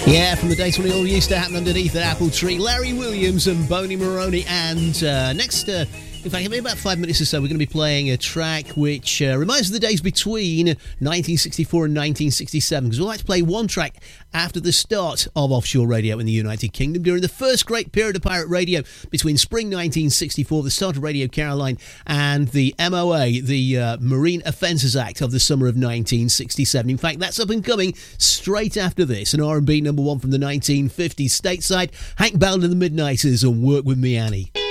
Yeah, from the days when it all used to happen underneath that apple tree. Larry Williams and Boney Maroney. And next, in fact, in about 5 minutes or so, we're going to be playing a track which reminds us of the days between 1964 and 1967. Because we like to play one track after the start of offshore radio in the United Kingdom during the first great period of pirate radio between spring 1964, the start of Radio Caroline, and the MOA, the Marine Offences Act of the summer of 1967. In fact, that's up and coming straight after this. An R&B number one from the 1950s stateside, Hank Ballard and the Midnighters, and Work With Me, Annie.